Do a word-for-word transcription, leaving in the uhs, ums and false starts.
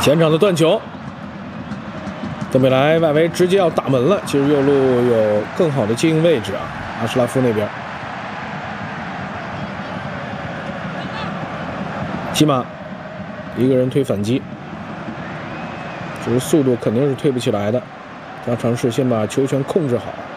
前场的断球，登贝莱外围直接要打门了。其实右路有更好的接应位置啊，阿什拉夫那边。起码一个人推反击，只是速度肯定是推不起来的。要尝试先把球权控制好。